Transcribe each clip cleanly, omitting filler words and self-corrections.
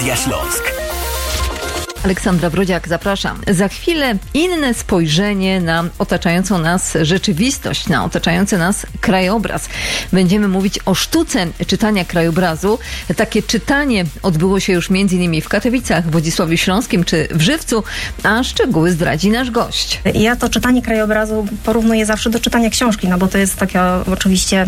Radia Śląsk. Aleksandra Brodziak, zapraszam. Za chwilę inne spojrzenie na otaczającą nas rzeczywistość, na otaczający nas krajobraz. Będziemy mówić o sztuce czytania krajobrazu. Takie czytanie odbyło się już m.in. w Katowicach, w Wodzisławiu Śląskim czy w Żywcu, a szczegóły zdradzi nasz gość. Ja to czytanie krajobrazu porównuję zawsze do czytania książki, no bo to jest takie oczywiście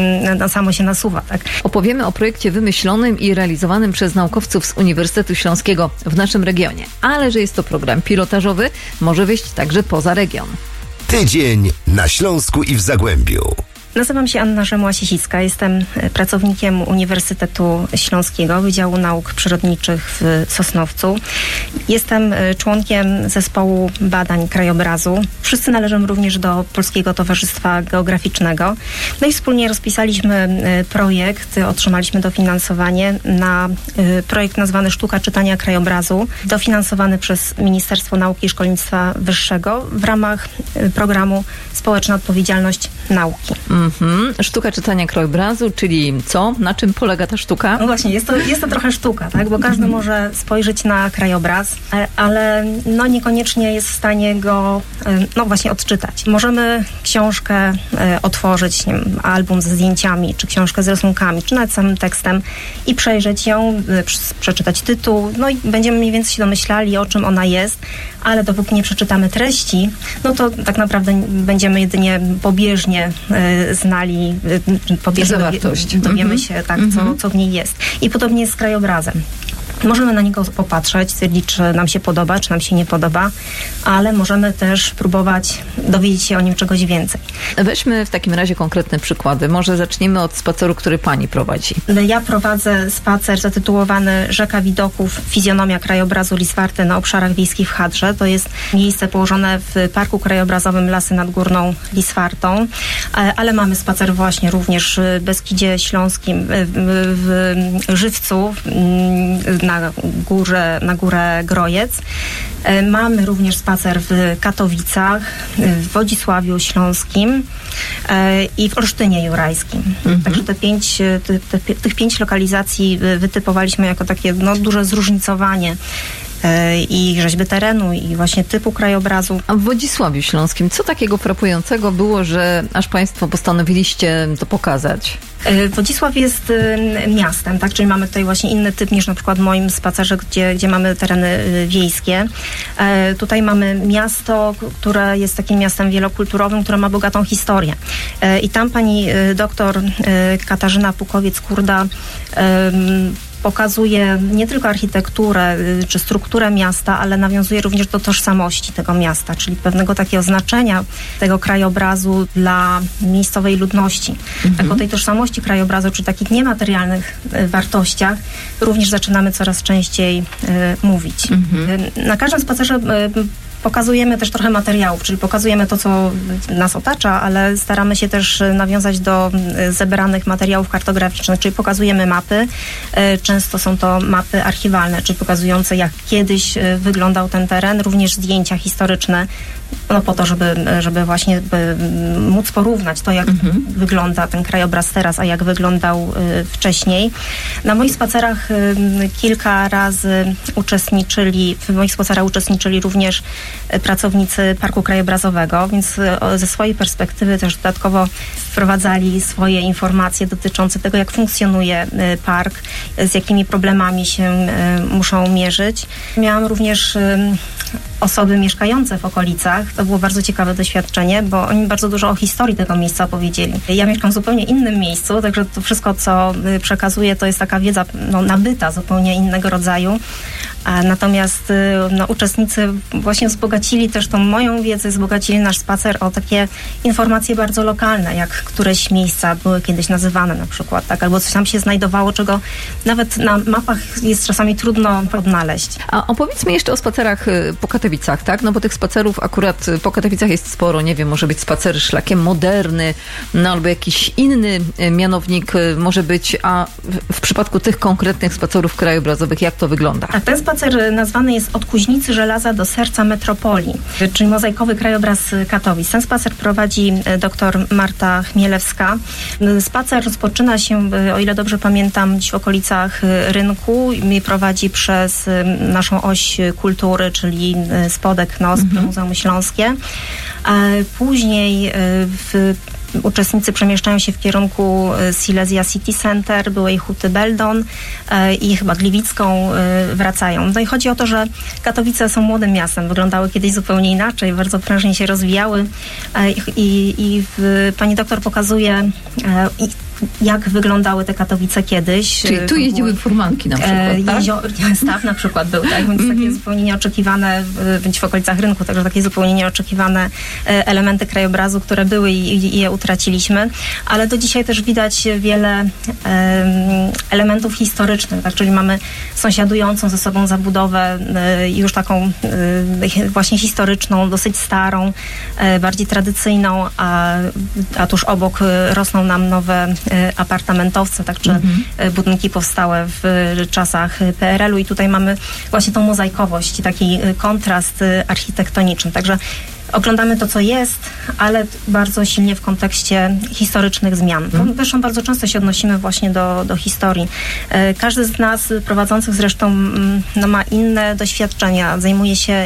samo się nasuwa. Tak? Opowiemy o projekcie wymyślonym i realizowanym przez naukowców z Uniwersytetu Śląskiego w naszym regionie. Ale że jest to program pilotażowy, może wyjść także poza region. Tydzień na Śląsku i w Zagłębiu. Nazywam się Anna Rzemła-Sisicka, jestem pracownikiem Uniwersytetu Śląskiego Wydziału Nauk Przyrodniczych w Sosnowcu. Jestem członkiem zespołu badań krajobrazu. Wszyscy należymy również do Polskiego Towarzystwa Geograficznego. No i wspólnie rozpisaliśmy projekt, otrzymaliśmy dofinansowanie na projekt nazwany Sztuka czytania krajobrazu, dofinansowany przez Ministerstwo Nauki i Szkolnictwa Wyższego w ramach programu Społeczna Odpowiedzialność Nauki. Sztuka czytania krajobrazu, czyli co? Na czym polega ta sztuka? No właśnie, jest to trochę sztuka, tak? Bo każdy może spojrzeć na krajobraz, ale no niekoniecznie jest w stanie go no właśnie odczytać. Możemy książkę otworzyć, nie wiem, album ze zdjęciami, czy książkę z rysunkami, czy nawet samym tekstem i przejrzeć ją, przeczytać tytuł, no i będziemy mniej więcej się domyślali, o czym ona jest, ale dopóki nie przeczytamy treści, no to tak naprawdę będziemy jedynie pobieżnie znali, pobieżnie dowiemy się, tak, co w niej jest. I podobnie jest z krajobrazem. Możemy na niego popatrzeć, stwierdzić, czy nam się podoba, czy nam się nie podoba, ale możemy też próbować dowiedzieć się o nim czegoś więcej. Weźmy w takim razie konkretne przykłady. Może zaczniemy od spaceru, który pani prowadzi. Ja prowadzę spacer zatytułowany Rzeka Widoków, fizjonomia krajobrazu Liswarty na obszarach wiejskich w Hadrze. To jest miejsce położone w Parku Krajobrazowym Lasy nad Górną Liswartą, ale mamy spacer właśnie również w Beskidzie Śląskim, w Żywcu, na górę Grojec. Mamy również spacer w Katowicach, w Wodzisławiu Śląskim i w Olsztynie Jurajskim. Także tych 5 lokalizacji wytypowaliśmy jako takie duże zróżnicowanie i rzeźby terenu, i właśnie typu krajobrazu. A w Wodzisławiu Śląskim co takiego frapującego było, że aż państwo postanowiliście to pokazać? Wodzisław jest miastem, tak? Czyli mamy tutaj właśnie inny typ niż na przykład w moim spacerze, gdzie mamy tereny wiejskie. Tutaj mamy miasto, które jest takim miastem wielokulturowym, które ma bogatą historię. I tam pani doktor Katarzyna Pukowiec-Kurda pokazuje nie tylko architekturę czy strukturę miasta, ale nawiązuje również do tożsamości tego miasta, czyli pewnego takiego znaczenia tego krajobrazu dla miejscowej ludności. Tak o tej tożsamości krajobrazu, czy takich niematerialnych wartościach również zaczynamy coraz częściej mówić. Na każdym spacerze pokazujemy też trochę materiałów, czyli pokazujemy to, co nas otacza, ale staramy się też nawiązać do zebranych materiałów kartograficznych, czyli pokazujemy mapy. Często są to mapy archiwalne, czyli pokazujące, jak kiedyś wyglądał ten teren, również zdjęcia historyczne, no po to, żeby właśnie móc porównać to, jak wygląda ten krajobraz teraz, a jak wyglądał wcześniej. Na moich spacerach kilka razy w moich spacerach uczestniczyli również pracownicy Parku Krajobrazowego, więc ze swojej perspektywy też dodatkowo wprowadzali swoje informacje dotyczące tego, jak funkcjonuje park, z jakimi problemami się muszą mierzyć. Miałam również osoby mieszkające w okolicach. To było bardzo ciekawe doświadczenie, bo oni bardzo dużo o historii tego miejsca opowiedzieli. Ja mieszkam w zupełnie innym miejscu, także to wszystko, co przekazuję, to jest taka wiedza nabyta, zupełnie innego rodzaju. Natomiast uczestnicy właśnie wzbogacili też tą moją wiedzę, wzbogacili nasz spacer o takie informacje bardzo lokalne, jak któreś miejsca były kiedyś nazywane na przykład, tak, albo coś tam się znajdowało, czego nawet na mapach jest czasami trudno odnaleźć. A opowiedzmy jeszcze o spacerach po Katowicach. Katowicach, tak? No bo tych spacerów akurat po Katowicach jest sporo, nie wiem, może być spacer szlakiem Moderny, no albo jakiś inny mianownik może być, a w przypadku tych konkretnych spacerów krajobrazowych, jak to wygląda? A ten spacer nazwany jest Od Kuźnicy Żelaza do serca metropolii, czyli mozaikowy krajobraz Katowic. Ten spacer prowadzi dr Marta Chmielewska. Spacer rozpoczyna się, o ile dobrze pamiętam, gdzieś w okolicach rynku i prowadzi przez naszą oś kultury, czyli Spodek, Knosp, Muzeum Śląskie. Później uczestnicy przemieszczają się w kierunku Silesia City Center, byłej Huty Beldon i chyba Gliwicką wracają. No i chodzi o to, że Katowice są młodym miastem, wyglądały kiedyś zupełnie inaczej, bardzo prężnie się rozwijały i pani doktor pokazuje jak wyglądały te Katowice kiedyś. Czyli tu jeździły furmanki na przykład, tak? Staw na przykład był, tak? Więc takie zupełnie nieoczekiwane, bądź w okolicach rynku, także takie zupełnie nieoczekiwane elementy krajobrazu, które były i je utraciliśmy. Ale do dzisiaj też widać wiele elementów historycznych, tak? Czyli mamy sąsiadującą ze sobą zabudowę już taką właśnie historyczną, dosyć starą, bardziej tradycyjną, a tuż obok rosną nam nowe apartamentowce, tak, czy budynki powstałe w czasach PRL-u i tutaj mamy właśnie tą mozaikowość i taki kontrast architektoniczny. Także oglądamy to, co jest, ale bardzo silnie w kontekście historycznych zmian. Zresztą bardzo często się odnosimy właśnie do historii. Każdy z nas, prowadzących zresztą, ma inne doświadczenia, zajmuje się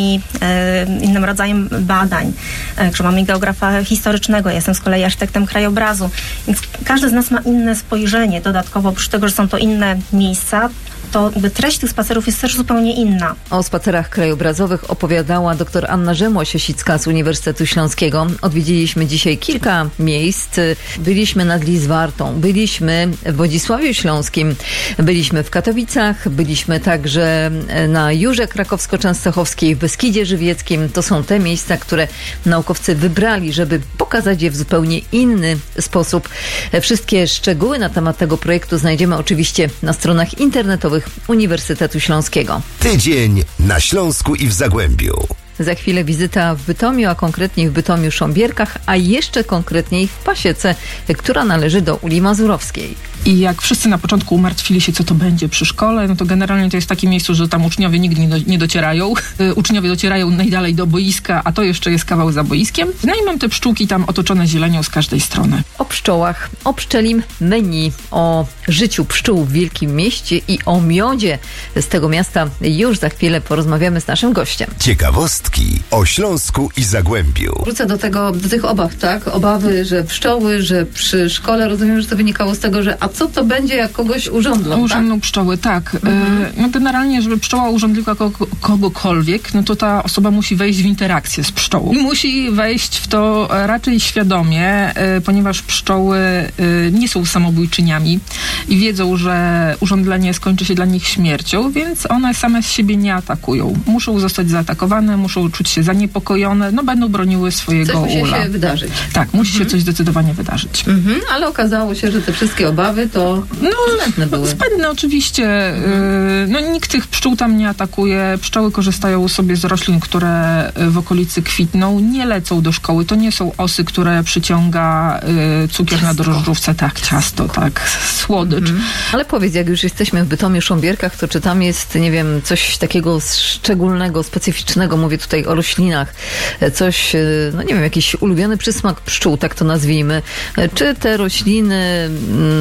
innym rodzajem badań. Że mamy geografa historycznego, ja jestem z kolei architektem krajobrazu, więc każdy z nas ma inne spojrzenie. Dodatkowo, oprócz tego, że są to inne miejsca, to treść tych spacerów jest też zupełnie inna. O spacerach krajobrazowych opowiadała dr Anna Rzemło-Siesicka z Uniwersytetu Śląskiego. Odwiedziliśmy dzisiaj kilka miejsc. Byliśmy nad Lizwartą, byliśmy w Wodzisławiu Śląskim, byliśmy w Katowicach, byliśmy także na Jurze Krakowsko-Częstochowskiej, w Beskidzie Żywieckim. To są te miejsca, które naukowcy wybrali, żeby pokazać je w zupełnie inny sposób. Wszystkie szczegóły na temat tego projektu znajdziemy oczywiście na stronach internetowych Uniwersytetu Śląskiego. Tydzień na Śląsku i w Zagłębiu. Za chwilę wizyta w Bytomiu, a konkretniej w Bytomiu-Sząbierkach, a jeszcze konkretniej w Pasiece, która należy do Uli Mazurowskiej. I jak wszyscy na początku umartwili się, co to będzie przy szkole, no to generalnie to jest takie miejsce, że tam uczniowie nigdy nie docierają. Uczniowie docierają najdalej do boiska, a to jeszcze jest kawał za boiskiem. No i mam te pszczółki tam otoczone zielenią z każdej strony. O pszczołach, o pszczelim menu, o życiu pszczół w wielkim mieście i o miodzie z tego miasta już za chwilę porozmawiamy z naszym gościem. Ciekawostki o Śląsku i Zagłębiu. Wrócę do tych obaw, tak? Obawy, że pszczoły, że przy szkole, rozumiem, że to wynikało z tego, że a co to będzie, jak kogoś urządlą, Urządlą tak? pszczoły, tak. No generalnie, żeby pszczoła urządliła kogokolwiek, no to ta osoba musi wejść w interakcję z pszczołą. Musi wejść w to raczej świadomie, ponieważ pszczoły nie są samobójczyniami i wiedzą, że urządlenie skończy się dla nich śmiercią, więc one same z siebie nie atakują. Muszą zostać zaatakowane, muszą czuć się zaniepokojone, no będą broniły swojego Coś musi ula. się wydarzyć. Tak, musi się coś zdecydowanie wydarzyć. Ale okazało się, że te wszystkie obawy to zbędne były. Zbędne oczywiście. No nikt tych pszczół tam nie atakuje. Pszczoły korzystają sobie z roślin, które w okolicy kwitną. Nie lecą do szkoły. To nie są osy, które przyciąga cukier na drożdżówce. Tak, ciasto, tak, słodycz. Ale powiedz, jak już jesteśmy w Bytomiu-Sząbierkach, to czy tam jest, nie wiem, coś takiego szczególnego, specyficznego, mówię tutaj o roślinach, coś, no nie wiem, jakiś ulubiony przysmak pszczół, tak to nazwijmy. Czy te rośliny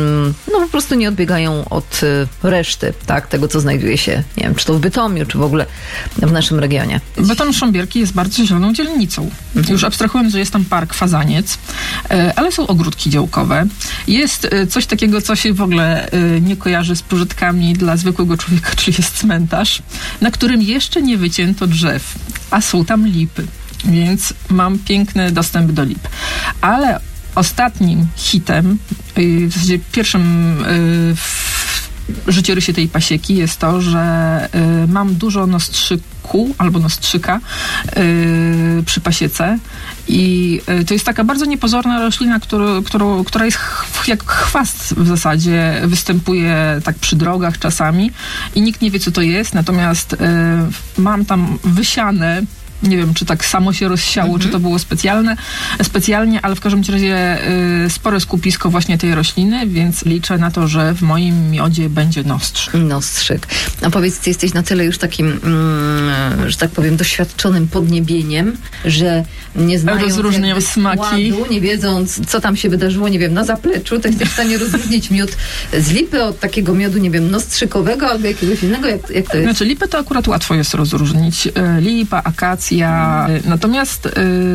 no po prostu nie odbiegają od reszty, tak, tego, co znajduje się, nie wiem, czy to w Bytomiu, czy w ogóle w naszym regionie. Bytom-Sząbierki jest bardzo zieloną dzielnicą. Już abstrahując, że jest tam park Fazaniec, ale są ogródki działkowe. Jest coś takiego, co się w ogóle nie kojarzy z pożytkami dla zwykłego człowieka, czyli jest cmentarz, na którym jeszcze nie wycięto drzew, a są tam lipy, więc mam piękny dostęp do lip. Ale ostatnim hitem, w zasadzie pierwszym w życiorysie tej pasieki jest to, że mam dużo nostrzyku albo nostrzyka przy pasiece I to jest taka bardzo niepozorna roślina, która jest jak chwast w zasadzie, występuje tak przy drogach czasami i nikt nie wie, co to jest, natomiast mam tam wysiane, nie wiem, czy tak samo się rozsiało, czy to było specjalnie, ale w każdym razie spore skupisko właśnie tej rośliny, więc liczę na to, że w moim miodzie będzie nostrzyk. Nostrzyk. A powiedz, ty jesteś na tyle już takim, że tak powiem, doświadczonym podniebieniem, że nie znając rozróżniają smaki, ładu, nie wiedząc, co tam się wydarzyło, nie wiem, na zapleczu, to jesteś w stanie rozróżnić miód z lipy od takiego miodu, nie wiem, nostrzykowego albo jakiegoś innego, jak to jest? Znaczy lipę to akurat łatwo jest rozróżnić. Lipa, akacja. Natomiast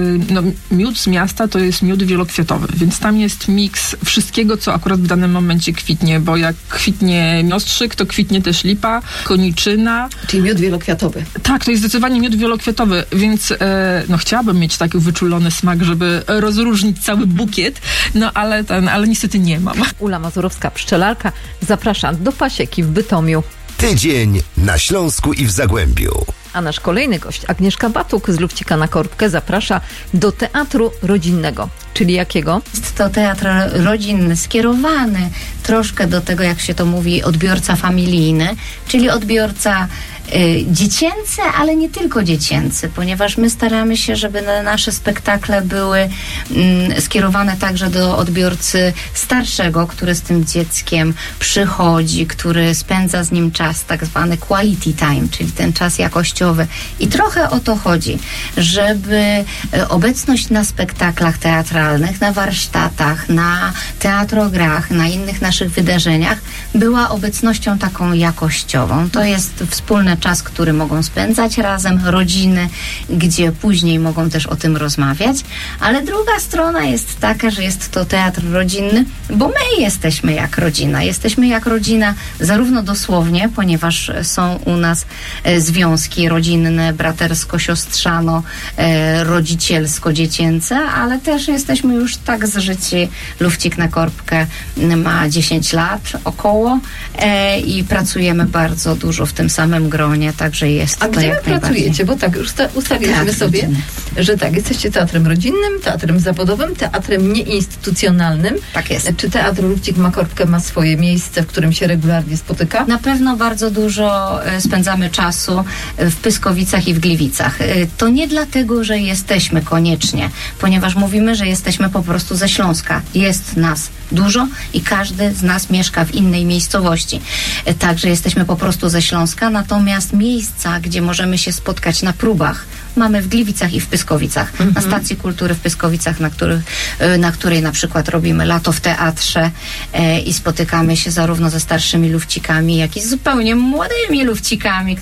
miód z miasta to jest miód wielokwiatowy, więc tam jest miks wszystkiego, co akurat w danym momencie kwitnie, bo jak kwitnie nostrzyk, to kwitnie też lipa, koniczyna. Czyli miód wielokwiatowy. Tak, to jest zdecydowanie miód wielokwiatowy, więc chciałabym mieć taki wyczulony smak, żeby rozróżnić cały bukiet, ale niestety nie mam. Ula Mazurowska, pszczelarka, zaprasza do pasieki w Bytomiu. Tydzień na Śląsku i w Zagłębiu. A nasz kolejny gość, Agnieszka Batuk z Lufcika na Korbkę, zaprasza do teatru rodzinnego. Czyli jakiego? Jest to teatr rodzinny, skierowany troszkę do tego, jak się to mówi, odbiorca familijny, czyli odbiorca dziecięcy, ale nie tylko dziecięcy, ponieważ my staramy się, żeby nasze spektakle były skierowane także do odbiorcy starszego, który z tym dzieckiem przychodzi, który spędza z nim czas, tak zwany quality time, czyli ten czas jakościowy. I trochę o to chodzi, żeby obecność na spektaklach teatralnych, na warsztatach, na teatrograch, na innych naszych wydarzeniach była obecnością taką jakościową. To jest wspólny czas, który mogą spędzać razem, rodziny, gdzie później mogą też o tym rozmawiać, ale druga strona jest taka, że jest to teatr rodzinny, bo my jesteśmy jak rodzina. Jesteśmy jak rodzina zarówno dosłownie, ponieważ są u nas związki rodzinne, bratersko-siostrzano, rodzicielsko-dziecięce, ale też jesteśmy już tak zżyci. Lufcik na Korbkę ma 10 lat około i pracujemy bardzo dużo w tym samym gronie, także jest to jak najbardziej. A gdzie pracujecie? Bo tak, już ustaliliśmy sobie, rodzinny. Że tak, jesteście teatrem rodzinnym, teatrem zawodowym, teatrem nieinstytucjonalnym. Tak jest. Czy Teatr Lufcik na Korbkę ma swoje miejsce, w którym się regularnie spotyka? Na pewno bardzo dużo spędzamy czasu w Pyskowicach i w Gliwicach. To nie dlatego, że jesteśmy koniecznie, ponieważ mówimy, że jesteśmy po prostu ze Śląska. Jest nas dużo i każdy z nas mieszka w innej miejscowości. Także jesteśmy po prostu ze Śląska, natomiast miejsca, gdzie możemy się spotkać na próbach, mamy w Gliwicach i w Pyskowicach. Na Stacji Kultury w Pyskowicach, na której na przykład robimy lato w teatrze i spotykamy się zarówno ze starszymi lufcikami, jak i z zupełnie młodymi lufcikami,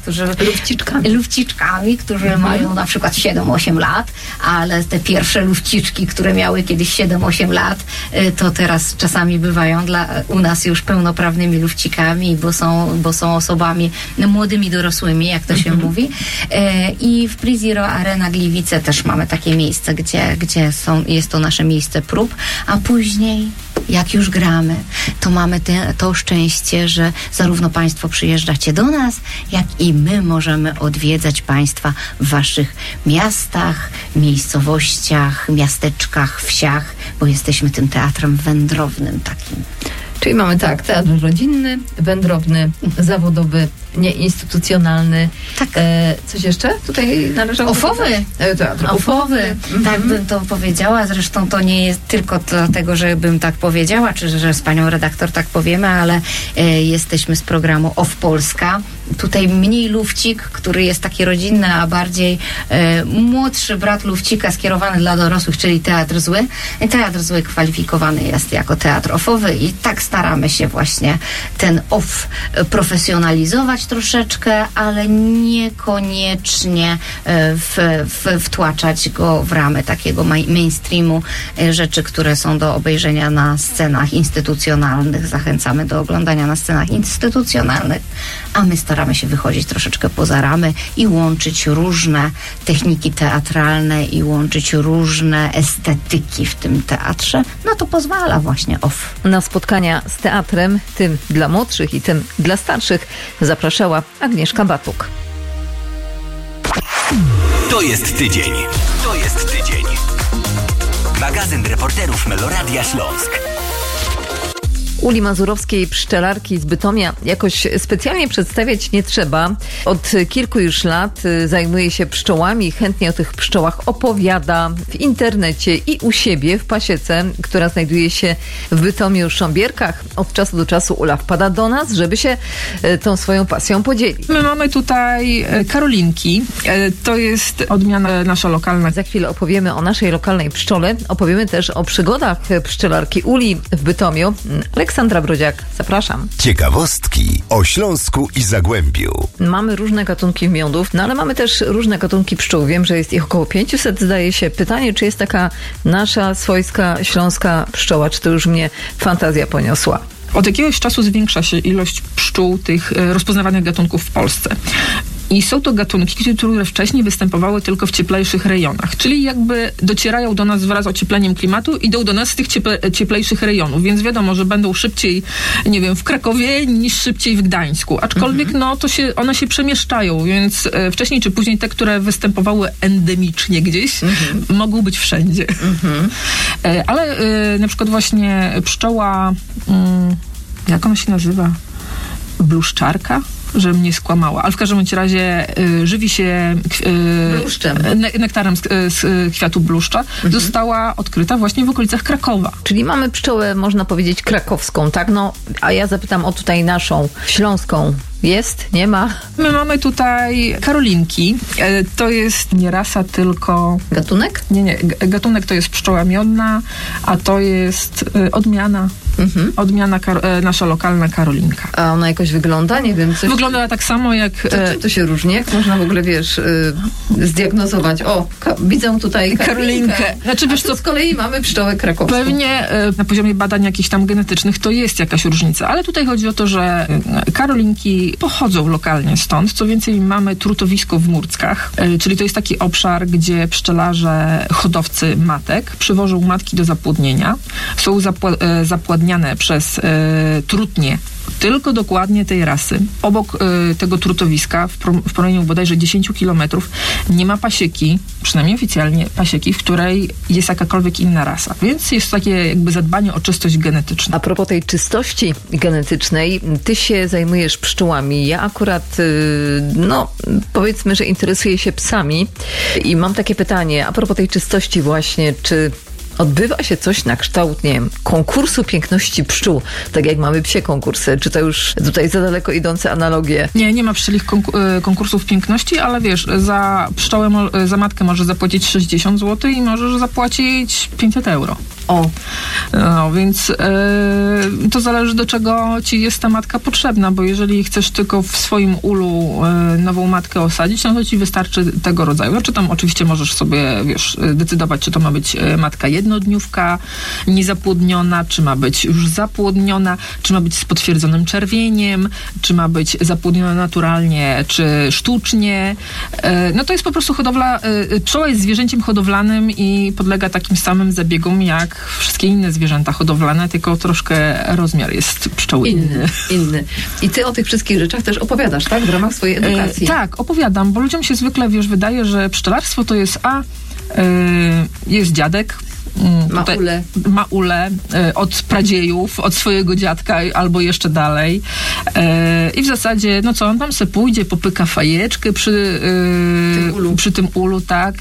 którzy mają na przykład 7-8 lat, ale te pierwsze lufciczki, które miały kiedyś 7-8 lat, to teraz czasami bywają u nas już pełnoprawnymi lufcikami, bo są osobami młodymi dorosłymi, jak to się mówi. I w Priziro Arena Gliwice też mamy takie miejsce, gdzie jest to nasze miejsce prób, a później jak już gramy, to mamy to szczęście, że zarówno Państwo przyjeżdżacie do nas, jak i my możemy odwiedzać Państwa w Waszych miastach, miejscowościach, miasteczkach, wsiach, bo jesteśmy tym teatrem wędrownym takim. Czyli mamy tak, teatr rodzinny, wędrowny, zawodowy, nieinstytucjonalny. Tak. Coś jeszcze tutaj należało? Ofowy. Teatr Ofowy. Tak bym to powiedziała. Zresztą to nie jest tylko dlatego, że bym tak powiedziała, czy że z panią redaktor tak powiemy, ale jesteśmy z programu OFF Polska. Tutaj mniej Lufcik, który jest taki rodzinny, a bardziej młodszy brat Lufcika skierowany dla dorosłych, czyli Teatr Zły. Teatr Zły kwalifikowany jest jako teatr offowy i tak staramy się właśnie ten off profesjonalizować troszeczkę, ale niekoniecznie wtłaczać go w ramy takiego mainstreamu, rzeczy, które są do obejrzenia na scenach instytucjonalnych. Zachęcamy do oglądania na scenach instytucjonalnych, a my staramy się wychodzić troszeczkę poza ramy i łączyć różne techniki teatralne i łączyć różne estetyki w tym teatrze. No to pozwala właśnie OFF. Na spotkania z teatrem, tym dla młodszych i tym dla starszych, zapraszała Agnieszka Batuk. To jest tydzień. To jest tydzień. Magazyn reporterów Meloradia Śląsk. Uli Mazurowskiej, pszczelarki z Bytomia, jakoś specjalnie przedstawiać nie trzeba. Od kilku już lat zajmuje się pszczołami, chętnie o tych pszczołach opowiada w internecie i u siebie w pasiece, która znajduje się w Bytomiu Sząbierkach. Od czasu do czasu Ula wpada do nas, żeby się tą swoją pasją podzielić. My mamy tutaj karolinki. To jest odmiana nasza lokalna. Za chwilę opowiemy o naszej lokalnej pszczole. Opowiemy też o przygodach pszczelarki Uli w Bytomiu. Aleksandra Brodziak, zapraszam. Ciekawostki o Śląsku i Zagłębiu. Mamy różne gatunki miodów, no ale mamy też różne gatunki pszczół. Wiem, że jest ich około 500, zdaje się. Pytanie, czy jest taka nasza swojska śląska pszczoła, czy to już mnie fantazja poniosła? Od jakiegoś czasu zwiększa się ilość pszczół tych rozpoznawanych gatunków w Polsce. I są to gatunki, które wcześniej występowały tylko w cieplejszych rejonach, czyli jakby docierają do nas wraz z ociepleniem klimatu, idą do nas z tych cieplejszych rejonów, więc wiadomo, że będą szybciej, nie wiem, w Krakowie niż szybciej w Gdańsku. Aczkolwiek one się przemieszczają, więc wcześniej czy później te, które występowały endemicznie gdzieś, mogą być wszędzie. Ale na przykład właśnie pszczoła, jak ona się nazywa? Bluszczarka? Że mnie skłamała, ale w każdym razie żywi się nektarem z kwiatu bluszcza. Została odkryta właśnie w okolicach Krakowa. Czyli mamy pszczołę, można powiedzieć, krakowską, tak? No, a ja zapytam o tutaj naszą, śląską. Jest? Nie ma? My mamy tutaj karolinki. To jest nie rasa, tylko... Gatunek? Nie. Gatunek to jest pszczoła miodna, a to jest odmiana. Odmiana nasza lokalna karolinka. A ona jakoś wygląda? Nie wiem. Wygląda tak samo jak... To się różni? Jak można w ogóle, zdiagnozować? O, widzę tutaj karolinkę. Znaczy, wiesz co, z kolei mamy pszczołę krakowską. Pewnie na poziomie badań jakichś tam genetycznych to jest jakaś różnica, ale tutaj chodzi o to, że karolinki pochodzą lokalnie stąd. Co więcej, mamy trutowisko w Murckach, czyli to jest taki obszar, gdzie pszczelarze, hodowcy matek przywożą matki do zapłodnienia. Są zapładniane przez trutnie tylko dokładnie tej rasy. Obok tego trutowiska, w promieniu bodajże 10 kilometrów, nie ma pasieki, przynajmniej oficjalnie pasieki, w której jest jakakolwiek inna rasa. Więc jest takie jakby zadbanie o czystość genetyczną. A propos tej czystości genetycznej, ty się zajmujesz pszczołami. Ja akurat, powiedzmy, że interesuję się psami i mam takie pytanie, a propos tej czystości właśnie, czy odbywa się coś na kształt, nie wiem, konkursu piękności pszczół, tak jak mamy psie konkursy? Czy to już tutaj za daleko idące analogie? Nie ma pszczelich konkursów piękności, ale wiesz, za pszczołę, za matkę możesz zapłacić 60 zł i możesz zapłacić 500 euro. O. No, więc to zależy, do czego ci jest ta matka potrzebna, bo jeżeli chcesz tylko w swoim ulu nową matkę osadzić, no to ci wystarczy tego rodzaju. Znaczy tam oczywiście możesz sobie, decydować, czy to ma być matka jednodniówka, niezapłodniona, czy ma być już zapłodniona, czy ma być z potwierdzonym czerwieniem, czy ma być zapłodniona naturalnie, czy sztucznie. No to jest po prostu hodowla, pszczoła jest zwierzęciem hodowlanym i podlega takim samym zabiegom jak wszystkie inne zwierzęta hodowlane, tylko troszkę rozmiar jest pszczoły inny. I ty o tych wszystkich rzeczach też opowiadasz, tak? W ramach swojej edukacji. Tak, opowiadam, bo ludziom się zwykle, wydaje, że pszczelarstwo to jest jest dziadek, ma ulę od pradziejów, od swojego dziadka albo jeszcze dalej. I w zasadzie, on tam se pójdzie, popyka fajeczkę przy tym ulu, tak.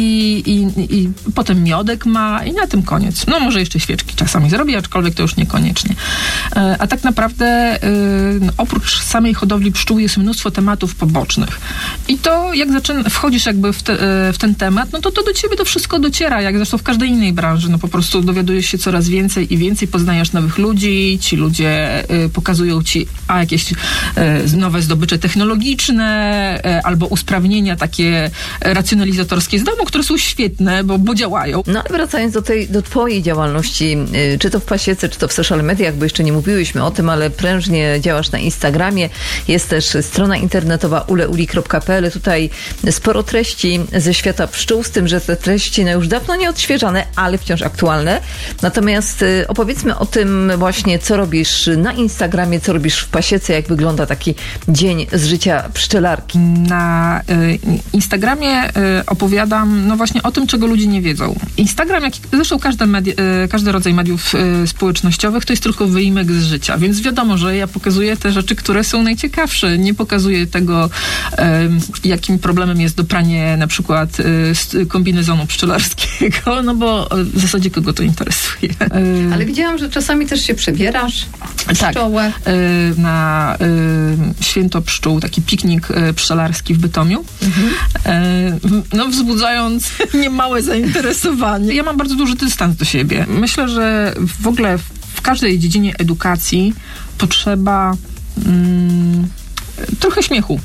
I potem miodek ma i na tym koniec. No może jeszcze świeczki czasami zrobi, aczkolwiek to już niekoniecznie. A tak naprawdę oprócz samej hodowli pszczół jest mnóstwo tematów pobocznych. I to jak wchodzisz jakby w ten temat, no to do ciebie to wszystko dociera, jak zresztą w każdej innej branży. No po prostu dowiadujesz się coraz więcej i więcej, poznajesz nowych ludzi, ci ludzie pokazują ci jakieś nowe zdobycze technologiczne albo usprawnienia takie racjonalizatorskie z domu, które są świetne, bo działają. No ale wracając do twojej działalności, czy to w pasiece, czy to w social mediach, bo jeszcze nie mówiłyśmy o tym, ale prężnie działasz na Instagramie, jest też strona internetowa uleuli.pl, tutaj sporo treści ze świata pszczół, z tym, że te treści już dawno nie odświeżane, ale ale wciąż aktualne. Natomiast opowiedzmy o tym właśnie, co robisz na Instagramie, co robisz w Pasiece, jak wygląda taki dzień z życia pszczelarki. Na Instagramie opowiadam właśnie o tym, czego ludzie nie wiedzą. Instagram, jak zresztą każdy rodzaj mediów społecznościowych, to jest tylko wyimek z życia, więc wiadomo, że ja pokazuję te rzeczy, które są najciekawsze. Nie pokazuję tego, jakim problemem jest dopranie na przykład kombinezonu pszczelarskiego, no bo w zasadzie kogo to interesuje. Ale widziałam, że czasami też się przebierasz w pszczołę. Tak, na Święto Pszczół, taki piknik pszczelarski w Bytomiu, wzbudzając niemałe zainteresowanie. Ja mam bardzo duży dystans do siebie. Myślę, że w ogóle w każdej dziedzinie edukacji potrzeba trochę śmiechu.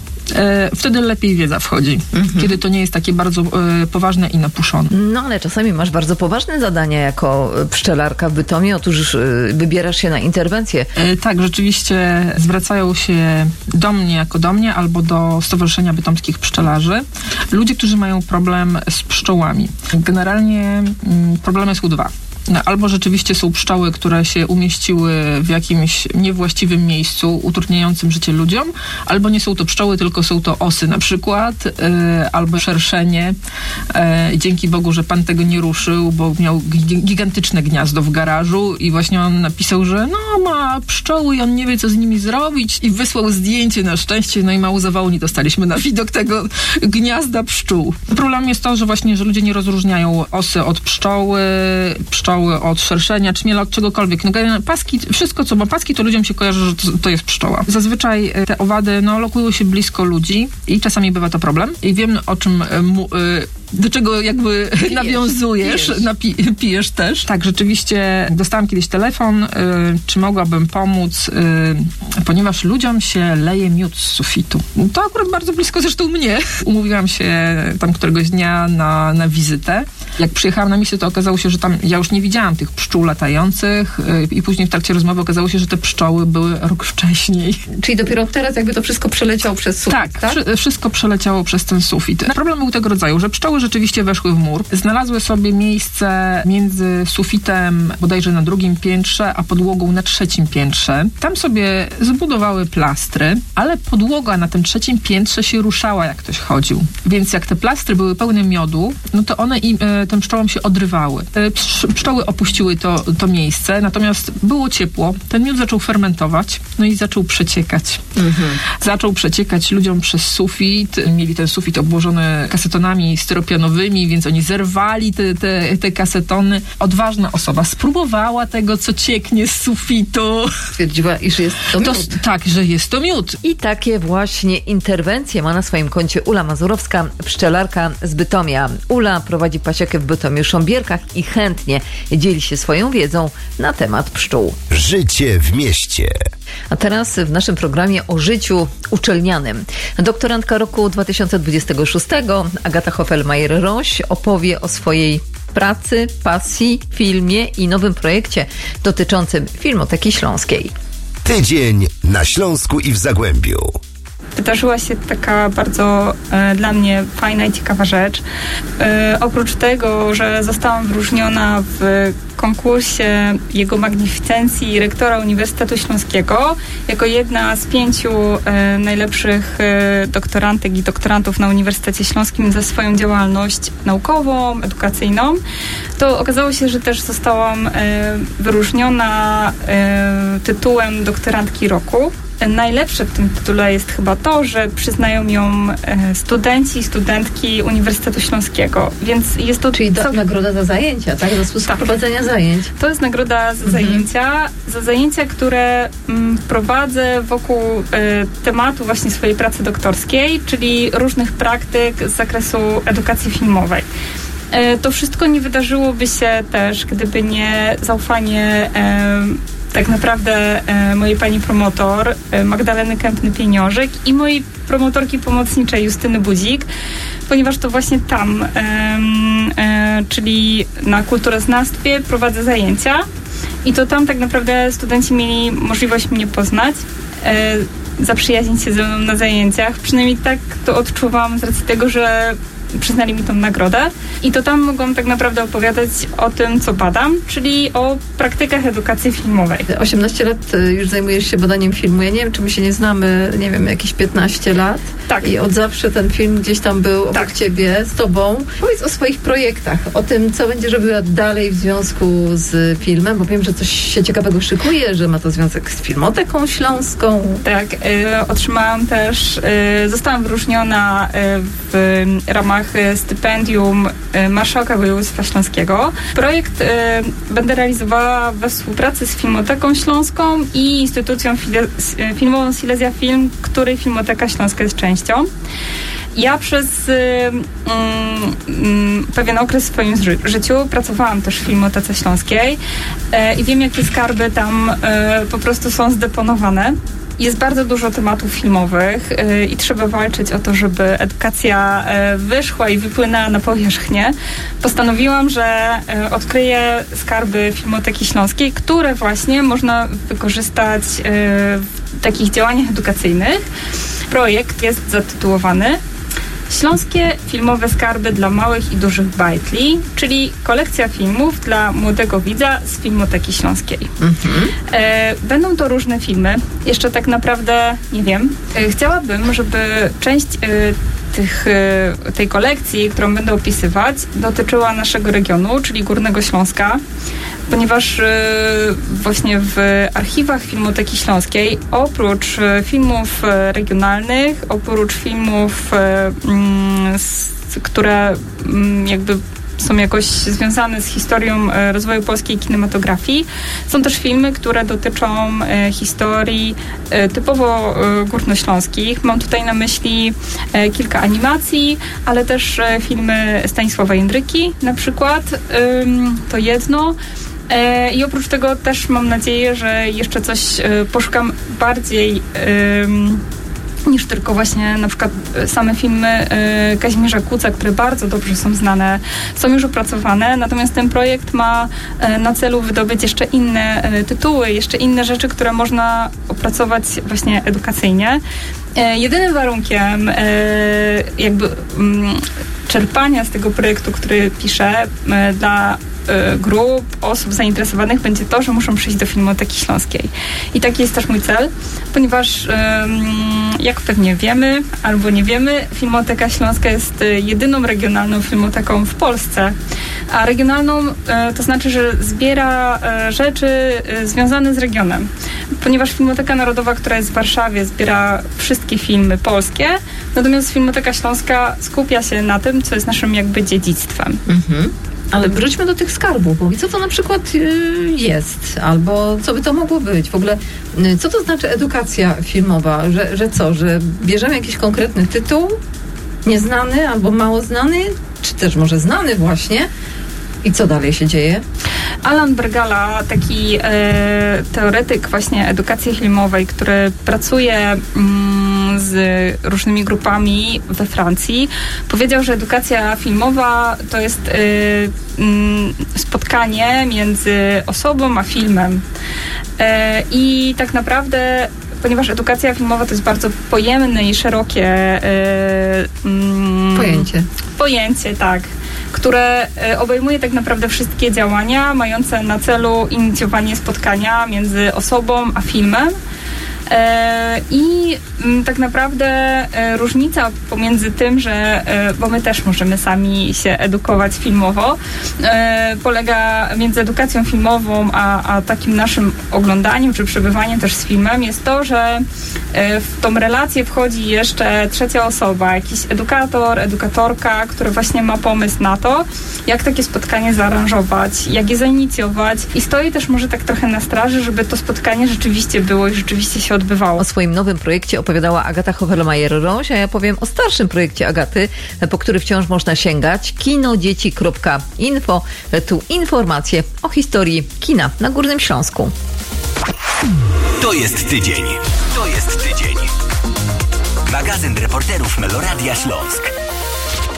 Wtedy lepiej wiedza wchodzi, kiedy to nie jest takie bardzo poważne i napuszone. No ale czasami masz bardzo poważne zadania jako pszczelarka w Bytomiu. Otóż wybierasz się na interwencję. Tak, rzeczywiście zwracają się do mnie jako do mnie albo do Stowarzyszenia Bytomskich Pszczelarzy ludzie, którzy mają problem z pszczołami. Generalnie problemy są dwa. Albo rzeczywiście są pszczoły, które się umieściły w jakimś niewłaściwym miejscu, utrudniającym życie ludziom, albo nie są to pszczoły, tylko są to osy na przykład, albo szerszenie. Dzięki Bogu, że pan tego nie ruszył, bo miał gigantyczne gniazdo w garażu i właśnie on napisał, że ma pszczoły i on nie wie, co z nimi zrobić i wysłał zdjęcie na szczęście, no i mało zawału nie dostaliśmy na widok tego gniazda pszczół. Problem jest to, że właśnie, że ludzie nie rozróżniają osy od pszczoły od szerszenia, czmiela, od czegokolwiek. Paski, wszystko co ma paski, to ludziom się kojarzy, że to jest pszczoła. Zazwyczaj te owady lokują się blisko ludzi i czasami bywa to problem. I wiem, o czym do czego jakby nawiązujesz, pijesz też. Tak, rzeczywiście dostałam kiedyś telefon, czy mogłabym pomóc, ponieważ ludziom się leje miód z sufitu. To akurat bardzo blisko zresztą mnie. Umówiłam się tam któregoś dnia na wizytę. Jak przyjechałam na misję, to okazało się, że tam ja już nie widziałam tych pszczół latających i później w trakcie rozmowy okazało się, że te pszczoły były rok wcześniej. Czyli dopiero teraz jakby to wszystko przeleciało przez sufit, tak? Wszystko przeleciało przez ten sufit. Problem był tego rodzaju, że pszczoły rzeczywiście weszły w mur, znalazły sobie miejsce między sufitem bodajże na 2. piętrze, a podłogą na 3. piętrze. Tam sobie zbudowały plastry, ale podłoga na tym 3. piętrze się ruszała, jak ktoś chodził. Więc jak te plastry były pełne miodu, no to one tym pszczołom się odrywały. Pszczoły opuściły to miejsce, natomiast było ciepło, ten miód zaczął fermentować, no i zaczął przeciekać. Zaczął przeciekać ludziom przez sufit. Mieli ten sufit obłożony kasetonami styropianowymi, więc oni zerwali te kasetony. Odważna osoba spróbowała tego, co cieknie z sufitu. Stwierdziła, iż jest to miód. Tak, że jest to miód. I takie właśnie interwencje ma na swoim koncie Ula Mazurowska, pszczelarka z Bytomia. Ula prowadzi pasiekę w Bytomiu-Sząbierkach i chętnie dzieli się swoją wiedzą na temat pszczół. Życie w mieście. A teraz w naszym programie o życiu uczelnianym. Doktorantka roku 2026 Agata Hofel-Majer-Roś opowie o swojej pracy, pasji, filmie i nowym projekcie dotyczącym Filmoteki Śląskiej. Tydzień na Śląsku i w Zagłębiu. Wydarzyła się taka bardzo dla mnie fajna i ciekawa rzecz. Oprócz tego, że zostałam wyróżniona w konkursie Jego Magnificencji rektora Uniwersytetu Śląskiego jako jedna z 5 najlepszych doktorantek i doktorantów na Uniwersytecie Śląskim za swoją działalność naukową, edukacyjną, to okazało się, że też zostałam wyróżniona tytułem doktorantki roku. Najlepsze w tym tytule jest chyba to, że przyznają ją studenci i studentki Uniwersytetu Śląskiego, więc jest to... Czyli nagroda za zajęcia, tak? Za sposób prowadzenia zajęć. To jest nagroda za zajęcia, które prowadzę wokół tematu właśnie swojej pracy doktorskiej, czyli różnych praktyk z zakresu edukacji filmowej. To wszystko nie wydarzyłoby się też, gdyby nie zaufanie tak naprawdę mojej pani promotor Magdaleny Kępny-Pieniążek i mojej promotorki pomocniczej Justyny Budzik, ponieważ to właśnie tam, czyli na kulturoznawstwie prowadzę zajęcia i to tam tak naprawdę studenci mieli możliwość mnie poznać, zaprzyjaźnić się ze mną na zajęciach. Przynajmniej tak to odczuwam z racji tego, że przyznali mi tą nagrodę. I to tam mogłam tak naprawdę opowiadać o tym, co badam, czyli o praktykach edukacji filmowej. 18 lat już zajmujesz się badaniem filmu. Ja nie wiem, czy my się nie znamy, nie wiem, jakieś 15 lat. Tak. I od zawsze ten film gdzieś tam był obok ciebie, z tobą. Powiedz o swoich projektach, o tym, co będziesz robiła dalej w związku z filmem, bo wiem, że coś się ciekawego szykuje, że ma to związek z Filmoteką Śląską. Tak, otrzymałam też, zostałam wyróżniona w ramach stypendium Marszałka Województwa Śląskiego. Projekt będę realizowała we współpracy z Filmoteką Śląską i instytucją filmową Silesia Film, której Filmoteka Śląska jest częścią. Ja przez pewien okres w swoim życiu pracowałam też w Filmotece Śląskiej i wiem, jakie skarby tam po prostu są zdeponowane. Jest bardzo dużo tematów filmowych i trzeba walczyć o to, żeby edukacja wyszła i wypłynęła na powierzchnię. Postanowiłam, że odkryję skarby Filmoteki Śląskiej, które właśnie można wykorzystać w takich działaniach edukacyjnych. Projekt jest zatytułowany Śląskie filmowe skarby dla małych i dużych bajtli, czyli kolekcja filmów dla młodego widza z Filmoteki Śląskiej. Będą to różne filmy. Jeszcze tak naprawdę nie wiem. Chciałabym, żeby część tej kolekcji, którą będę opisywać, dotyczyła naszego regionu, czyli Górnego Śląska, ponieważ właśnie w archiwach Filmoteki Śląskiej oprócz filmów regionalnych, oprócz filmów, które jakby są jakoś związane z historią rozwoju polskiej kinematografii. Są też filmy, które dotyczą historii typowo górnośląskich. Mam tutaj na myśli kilka animacji, ale też filmy Stanisława Jędryki na przykład. To jedno. I oprócz tego też mam nadzieję, że jeszcze coś poszukam bardziej niż tylko właśnie na przykład same filmy Kazimierza Kuca, które bardzo dobrze są znane, są już opracowane, natomiast ten projekt ma na celu wydobyć jeszcze inne tytuły, jeszcze inne rzeczy, które można opracować właśnie edukacyjnie. Jedynym warunkiem jakby czerpania z tego projektu, który piszę dla grup, osób zainteresowanych będzie to, że muszą przyjść do Filmoteki Śląskiej. I taki jest też mój cel, ponieważ jak pewnie wiemy, albo nie wiemy, Filmoteka Śląska jest jedyną regionalną filmoteką w Polsce. A regionalną to znaczy, że zbiera rzeczy związane z regionem. Ponieważ Filmoteka Narodowa, która jest w Warszawie, zbiera wszystkie filmy polskie, natomiast Filmoteka Śląska skupia się na tym, co jest naszym jakby dziedzictwem. Ale wróćmy do tych skarbów, bo co to na przykład jest, albo co by to mogło być? W ogóle, co to znaczy edukacja filmowa? Że bierzemy jakiś konkretny tytuł, nieznany albo mało znany, czy też może znany właśnie, i co dalej się dzieje? Alan Bergala, taki teoretyk właśnie edukacji filmowej, który pracuje z różnymi grupami we Francji, powiedział, że edukacja filmowa to jest spotkanie między osobą a filmem. I tak naprawdę, ponieważ edukacja filmowa to jest bardzo pojemne i szerokie pojęcie, tak, które obejmuje tak naprawdę wszystkie działania mające na celu inicjowanie spotkania między osobą a filmem. I tak naprawdę różnica pomiędzy tym, że, bo my też możemy sami się edukować filmowo, polega między edukacją filmową a takim naszym oglądaniem czy przebywaniem też z filmem, jest to, że w tą relację wchodzi jeszcze trzecia osoba, jakiś edukator, edukatorka, który właśnie ma pomysł na to, jak takie spotkanie zaaranżować, jak je zainicjować i stoi też może tak trochę na straży, żeby to spotkanie rzeczywiście było i rzeczywiście się odbywało. O swoim nowym projekcie opowiadała Agata Hofelmeier-Roś, a ja powiem o starszym projekcie Agaty, po który wciąż można sięgać. kinodzieci.info. Tu informacje o historii kina na Górnym Śląsku. To jest tydzień. To jest tydzień. Magazyn reporterów Meloradia Śląsk.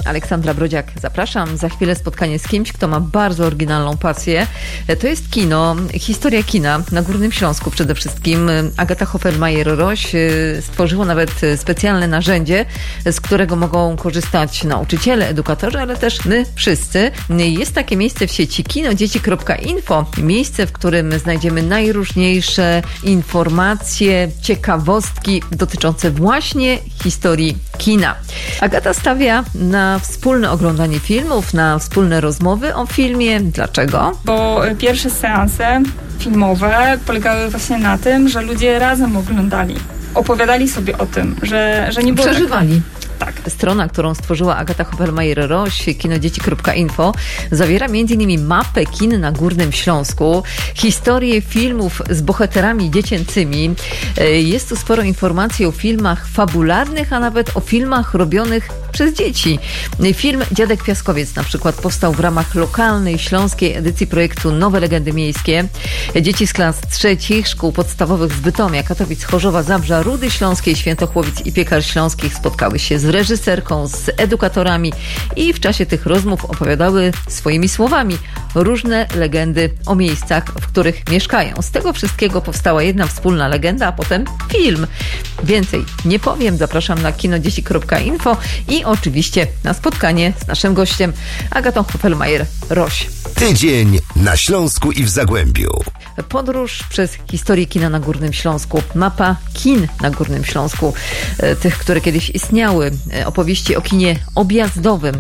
Aleksandra Brodziak, zapraszam. Za chwilę spotkanie z kimś, kto ma bardzo oryginalną pasję. To jest kino, historia kina na Górnym Śląsku przede wszystkim. Agata Hofelmeier-Roś stworzyła nawet specjalne narzędzie, z którego mogą korzystać nauczyciele, edukatorzy, ale też my wszyscy. Jest takie miejsce w sieci kinodzieci.info. Miejsce, w którym znajdziemy najróżniejsze informacje, ciekawostki dotyczące właśnie historii kina. Agata stawia na wspólne oglądanie filmów, na wspólne rozmowy o filmie. Dlaczego? Bo pierwsze seanse filmowe polegały właśnie na tym, że ludzie razem oglądali. Opowiadali sobie o tym, że nie było... Przeżywali. Tak. Strona, którą stworzyła Agata Hofelmeier-Roś, kinodzieci.info, zawiera m.in. mapę kin na Górnym Śląsku, historię filmów z bohaterami dziecięcymi. Jest tu sporo informacji o filmach fabularnych, a nawet o filmach robionych przez dzieci. Film Dziadek Piaskowiec na przykład powstał w ramach lokalnej śląskiej edycji projektu Nowe Legendy Miejskie. Dzieci z klas trzecich szkół podstawowych z Bytomia, Katowic, Chorzowa, Zabrza, Rudy Śląskiej, Świętochłowic i Piekar Śląskich spotkały się z reżyserką, z edukatorami i w czasie tych rozmów opowiadały swoimi słowami różne legendy o miejscach, w których mieszkają. Z tego wszystkiego powstała jedna wspólna legenda, a potem film. Więcej nie powiem, zapraszam na kinodzieci.info i oczywiście na spotkanie z naszym gościem Agatą Hofelmeier-Roś. Tydzień na Śląsku i w Zagłębiu. Podróż przez historię kina na Górnym Śląsku. Mapa kin na Górnym Śląsku. Tych, które kiedyś istniały. Opowieści o kinie objazdowym.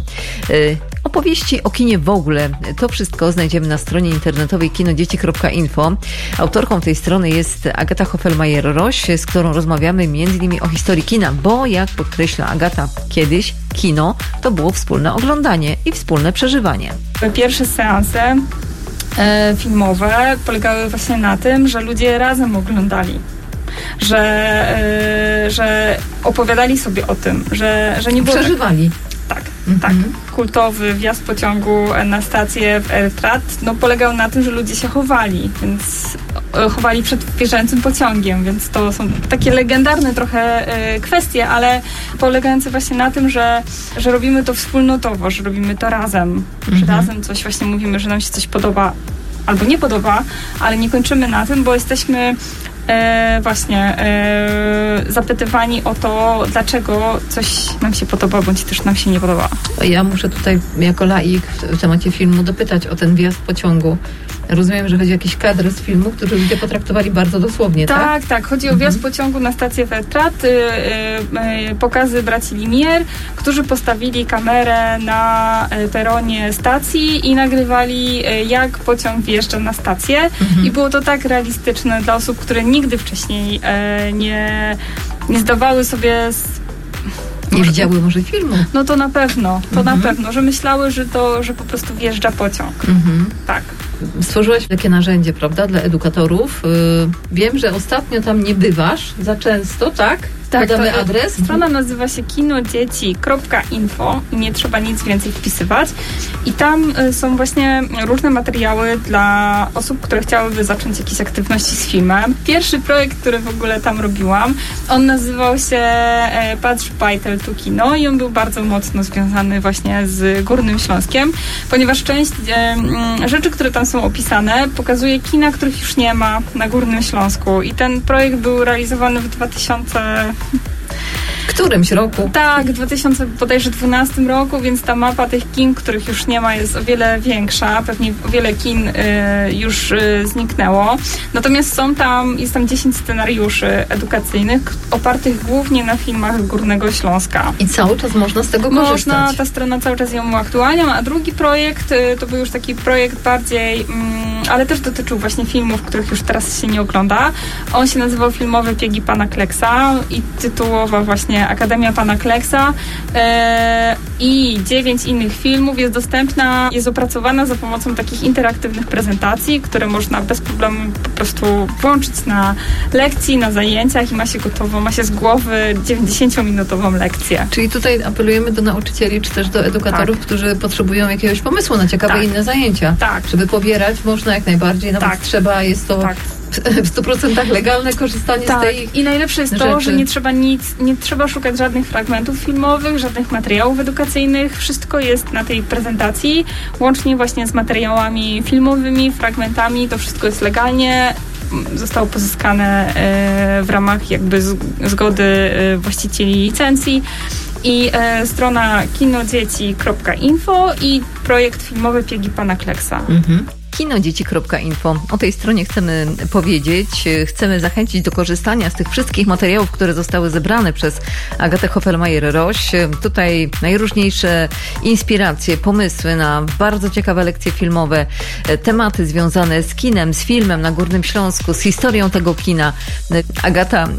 Opowieści o kinie w ogóle. To wszystko znajdziemy na stronie internetowej kinodzieci.info. Autorką tej strony jest Agata Hofelmeier-Roś, z którą rozmawiamy m.in. o historii kina, bo jak podkreśla Agata, kiedyś kino to było wspólne oglądanie i wspólne przeżywanie. Pierwsze seanse filmowe polegały właśnie na tym, że ludzie razem oglądali. Że opowiadali sobie o tym, że nie było... Przeżywali. Tak, tak. Kultowy wjazd pociągu na stację w Ertrat polegał na tym, że ludzie się chowali, więc chowali przed wjeżdżającym pociągiem, więc to są takie legendarne trochę kwestie, ale polegające właśnie na tym, że robimy to wspólnotowo, że robimy to razem, że razem coś właśnie mówimy, że nam się coś podoba albo nie podoba, ale nie kończymy na tym, bo jesteśmy zapytywani o to, dlaczego coś nam się podoba, bądź też nam się nie podoba. Ja muszę tutaj jako laik w temacie filmu dopytać o ten wjazd pociągu. Rozumiem, że chodzi o jakiś kadr z filmu, który ludzie potraktowali bardzo dosłownie, tak? Tak. Chodzi o wjazd pociągu na stację w Ertrat. Pokazy braci Limier, którzy postawili kamerę na peronie stacji i nagrywali, jak pociąg wjeżdża na stację. I było to tak realistyczne dla osób, które nigdy wcześniej nie zdawały sobie... Nie widziały może filmu? No to na pewno, na pewno, że myślały, że po prostu wjeżdża pociąg. Tak. Stworzyłaś takie narzędzie, prawda, dla edukatorów. Wiem, że ostatnio tam nie bywasz za często, tak? Podamy adres. Strona nazywa się kinodzieci.info i nie trzeba nic więcej wpisywać. I tam są właśnie różne materiały dla osób, które chciałyby zacząć jakieś aktywności z filmem. Pierwszy projekt, który w ogóle tam robiłam, on nazywał się Patrz Bajtel tu Kino i on był bardzo mocno związany właśnie z Górnym Śląskiem, ponieważ część rzeczy, które tam są opisane, pokazuje kina, których już nie ma na Górnym Śląsku. I ten projekt był realizowany w 2000... Którymś roku? Tak, w 2012 roku, więc ta mapa tych kin, których już nie ma, jest o wiele większa. Pewnie o wiele kin już zniknęło. Natomiast jest tam 10 scenariuszy edukacyjnych, opartych głównie na filmach Górnego Śląska. I cały czas można z tego korzystać. Ta strona cały czas ją uaktualnia, a drugi projekt to był już taki projekt bardziej, ale też dotyczył właśnie filmów, których już teraz się nie ogląda. On się nazywał Filmowe Piegi Pana Kleksa i tytułowa właśnie Akademia Pana Kleksa i 9 innych filmów jest opracowana za pomocą takich interaktywnych prezentacji, które można bez problemu po prostu włączyć na lekcji, na zajęciach i ma się z głowy 90-minutową lekcję. Czyli tutaj apelujemy do nauczycieli, czy też do edukatorów, którzy potrzebują jakiegoś pomysłu na ciekawe inne zajęcia. Tak. Żeby pobierać można jak najbardziej, nawet trzeba, jest to w 100% legalne korzystanie z tej i najlepsze jest to, że nie trzeba szukać żadnych fragmentów filmowych, żadnych materiałów edukacyjnych. Wszystko jest na tej prezentacji, łącznie właśnie z materiałami filmowymi, fragmentami. To wszystko jest legalnie. Zostało pozyskane w ramach jakby zgody właścicieli licencji. I strona kinodzieci.info i projekt filmowy Piegi Pana Kleksa. kinodzieci.info. O tej stronie chcemy powiedzieć. Chcemy zachęcić do korzystania z tych wszystkich materiałów, które zostały zebrane przez Agatę Hoffelmajer-Roś. Tutaj najróżniejsze inspiracje, pomysły na bardzo ciekawe lekcje filmowe, tematy związane z kinem, z filmem na Górnym Śląsku, z historią tego kina. Agata